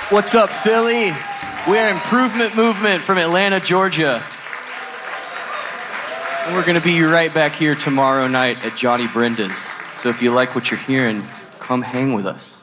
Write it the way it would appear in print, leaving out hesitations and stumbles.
What's up, Philly? We're Improvement Movement from Atlanta, Georgia. And we're going to be right back here tomorrow night at Johnny Brenda's. So if you like what you're hearing, come hang with us.